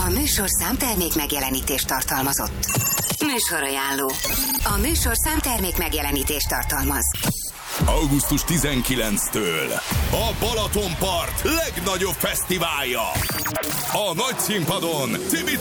műsor számtermék megjelenítést tartalmazott. Műsorajánló. A műsor számtermék megjelenítést tartalmaz. Augusztus 19-től a Balatonpart legnagyobb fesztiválja. A nagy színpadon Tibi